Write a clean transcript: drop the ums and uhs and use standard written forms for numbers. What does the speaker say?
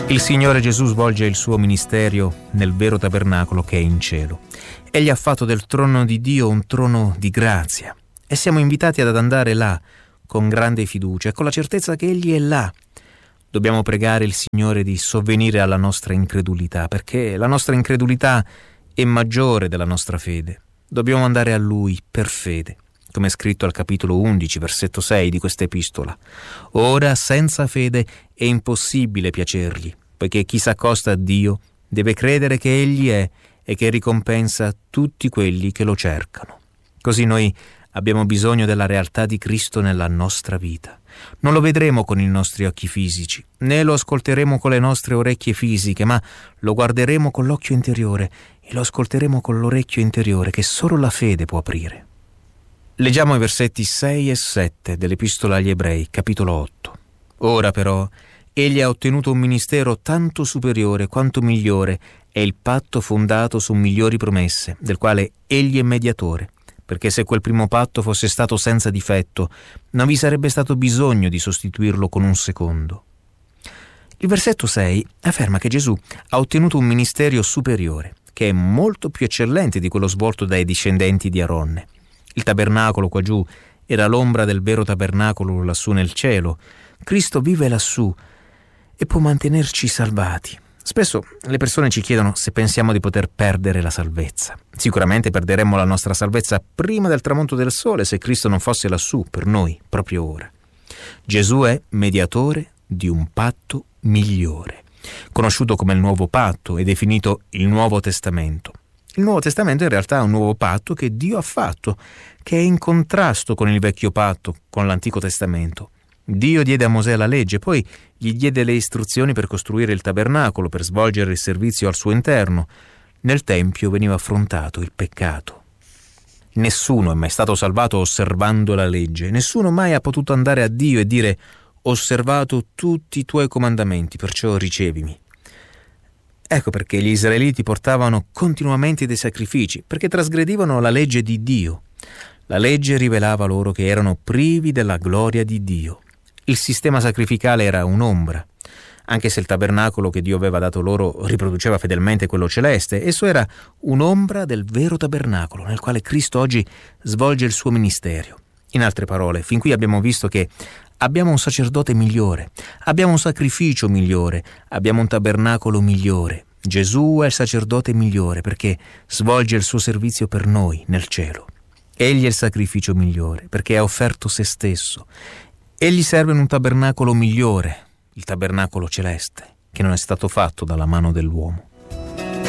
Il Signore Gesù svolge il suo ministero nel vero tabernacolo che è in cielo. Egli ha fatto del trono di Dio un trono di grazia e siamo invitati ad andare là con grande fiducia e con la certezza che Egli è là. Dobbiamo pregare il Signore di sovvenire alla nostra incredulità, perché la nostra incredulità è maggiore della nostra fede. Dobbiamo andare a Lui per fede, come è scritto al capitolo 11, versetto 6 di questa epistola. Ora, senza fede è impossibile piacergli, poiché chi s'accosta a Dio deve credere che Egli è e che ricompensa tutti quelli che lo cercano. Così noi abbiamo bisogno della realtà di Cristo nella nostra vita. Non lo vedremo con i nostri occhi fisici, né lo ascolteremo con le nostre orecchie fisiche, ma lo guarderemo con l'occhio interiore e lo ascolteremo con l'orecchio interiore che solo la fede può aprire. Leggiamo i versetti 6 e 7 dell'Epistola agli Ebrei, capitolo 8. Ora però egli ha ottenuto un ministero tanto superiore quanto migliore è il patto fondato su migliori promesse, del quale egli è mediatore, perché se quel primo patto fosse stato senza difetto, non vi sarebbe stato bisogno di sostituirlo con un secondo. Il versetto 6 afferma che Gesù ha ottenuto un ministero superiore, che è molto più eccellente di quello svolto dai discendenti di Aronne. Il tabernacolo qua giù era l'ombra del vero tabernacolo lassù nel cielo. Cristo vive lassù e può mantenerci salvati. Spesso le persone ci chiedono se pensiamo di poter perdere la salvezza. Sicuramente perderemmo la nostra salvezza prima del tramonto del sole se Cristo non fosse lassù per noi, proprio ora. Gesù è mediatore di un patto migliore, conosciuto come il Nuovo Patto e definito il Nuovo Testamento. Il Nuovo Testamento in realtà è un nuovo patto che Dio ha fatto, che è in contrasto con il Vecchio Patto, con l'Antico Testamento. Dio diede a Mosè la legge, poi gli diede le istruzioni per costruire il tabernacolo, per svolgere il servizio al suo interno. Nel Tempio veniva affrontato il peccato. Nessuno è mai stato salvato osservando la legge. Nessuno mai ha potuto andare a Dio e dire: «Ho osservato tutti i tuoi comandamenti, perciò ricevimi». Ecco perché gli israeliti portavano continuamente dei sacrifici, perché trasgredivano la legge di Dio. La legge rivelava loro che erano privi della gloria di Dio. Il sistema sacrificale era un'ombra. Anche se il tabernacolo che Dio aveva dato loro riproduceva fedelmente quello celeste, esso era un'ombra del vero tabernacolo, nel quale Cristo oggi svolge il suo ministero. In altre parole, fin qui abbiamo visto che abbiamo un sacerdote migliore, abbiamo un sacrificio migliore, abbiamo un tabernacolo migliore. Gesù è il sacerdote migliore perché svolge il suo servizio per noi nel cielo. Egli è il sacrificio migliore perché ha offerto se stesso. Egli serve in un tabernacolo migliore, il tabernacolo celeste, che non è stato fatto dalla mano dell'uomo.